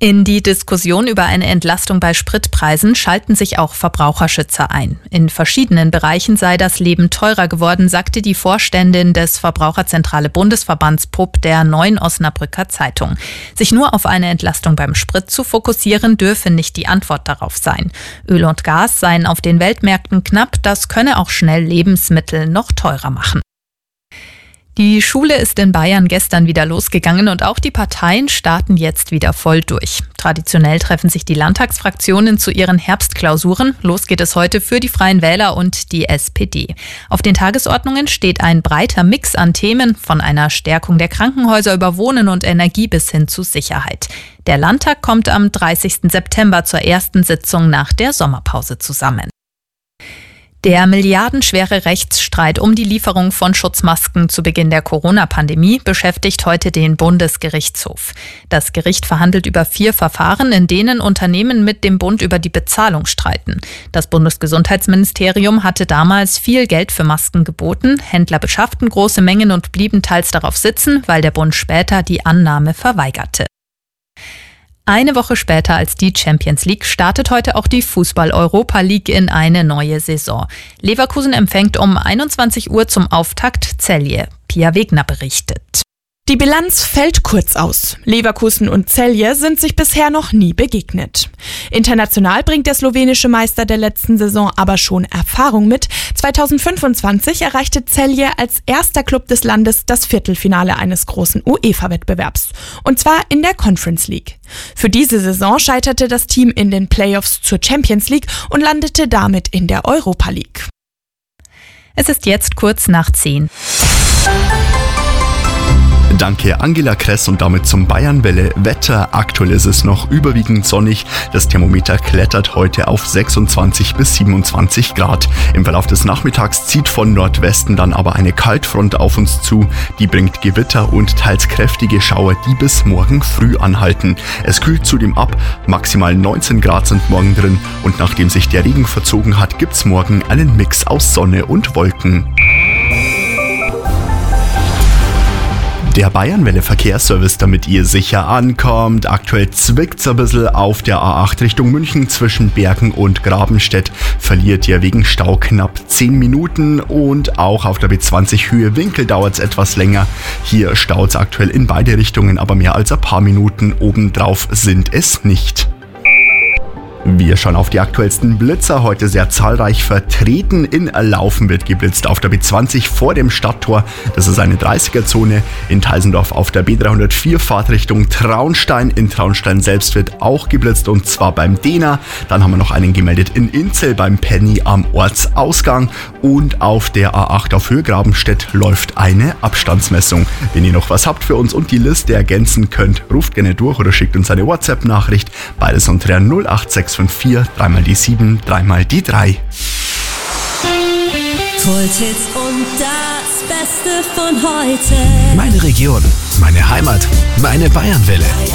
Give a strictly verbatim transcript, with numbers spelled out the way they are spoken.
In die Diskussion über eine Entlastung bei Spritpreisen schalten sich auch Verbraucherschützer ein. In verschiedenen Bereichen sei das Leben teurer geworden, sagte die Vorständin des Verbraucherzentrale Bundesverbands P U B der Neuen Osnabrücker Zeitung. Sich nur auf eine Entlastung beim Sprit zu fokussieren, dürfe nicht die Antwort darauf sein. Öl und Gas seien auf den Weltmärkten knapp, das könne auch schnell Lebensmittel noch teurer machen. Die Schule ist in Bayern gestern wieder losgegangen und auch die Parteien starten jetzt wieder voll durch. Traditionell treffen sich die Landtagsfraktionen zu ihren Herbstklausuren. Los geht es heute für die Freien Wähler und die S P D. Auf den Tagesordnungen steht ein breiter Mix an Themen, von einer Stärkung der Krankenhäuser über Wohnen und Energie bis hin zu Sicherheit. Der Landtag kommt am dreißigsten September zur ersten Sitzung nach der Sommerpause zusammen. Der milliardenschwere Rechtsstreit um die Lieferung von Schutzmasken zu Beginn der Corona-Pandemie beschäftigt heute den Bundesgerichtshof. Das Gericht verhandelt über vier Verfahren, in denen Unternehmen mit dem Bund über die Bezahlung streiten. Das Bundesgesundheitsministerium hatte damals viel Geld für Masken geboten. Händler beschafften große Mengen und blieben teils darauf sitzen, weil der Bund später die Annahme verweigerte. Eine Woche später als die Champions League startet heute auch die Fußball-Europa League in eine neue Saison. Leverkusen empfängt um einundzwanzig Uhr zum Auftakt Celje. Pia Wegner berichtet. Die Bilanz fällt kurz aus. Leverkusen und Celje sind sich bisher noch nie begegnet. International bringt der slowenische Meister der letzten Saison aber schon Erfahrung mit. zweitausendfünfundzwanzig erreichte Celje als erster Club des Landes das Viertelfinale eines großen UEFA-Wettbewerbs. Und zwar in der Conference League. Für diese Saison scheiterte das Team in den Playoffs zur Champions League und landete damit in der Europa League. Es ist jetzt kurz nach zehn. Danke Angela Kress und damit zum Bayernwelle Wetter. Aktuell ist es noch überwiegend sonnig. Das Thermometer klettert heute auf sechsundzwanzig bis siebenundzwanzig Grad. Im Verlauf des Nachmittags zieht von Nordwesten dann aber eine Kaltfront auf uns zu. Die bringt Gewitter und teils kräftige Schauer, die bis morgen früh anhalten. Es kühlt zudem ab. Maximal neunzehn Grad sind morgen drin. Und nachdem sich der Regen verzogen hat, gibt's morgen einen Mix aus Sonne und Wolken. Der Bayernwelle Verkehrsservice, damit ihr sicher ankommt. Aktuell zwickt's ein bisschen auf der A acht Richtung München zwischen Bergen und Grabenstedt. Verliert ihr wegen Stau knapp zehn Minuten und auch auf der B zwanzig Höhe Winkel dauert's etwas länger. Hier staut's aktuell in beide Richtungen, aber mehr als ein paar Minuten obendrauf sind es nicht. Wir schauen auf die aktuellsten Blitzer, heute sehr zahlreich vertreten. In Laufen wird geblitzt auf der B zwanzig vor dem Stadttor, das ist eine dreißiger-Zone. In Teisendorf auf der B dreihundertvier Fahrtrichtung Traunstein. In Traunstein selbst wird auch geblitzt und zwar beim Dehner. Dann haben wir noch einen gemeldet in Inzell beim Penny am Ortsausgang. Und auf der A acht auf Höhe Grabenstedt läuft eine Abstandsmessung. Wenn ihr noch was habt für uns und die Liste ergänzen könnt, ruft gerne durch oder schickt uns eine WhatsApp-Nachricht. Beides unter der null acht sechs fünf vier, dreimal die sieben, dreimal die drei. Kulthits und das Beste von heute. Meine Region, meine Heimat, meine Bayernwelle.